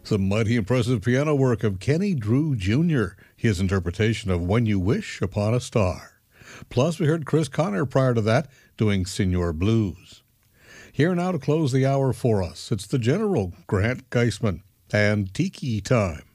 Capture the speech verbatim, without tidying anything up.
Some mighty impressive piano work of Kenny Drew Junior, his interpretation of When You Wish Upon a Star. Plus, we heard Chris Connor prior to that doing Senor Blues. Here now to close the hour for us, it's the General, Grant Geisman, and Tiki Time.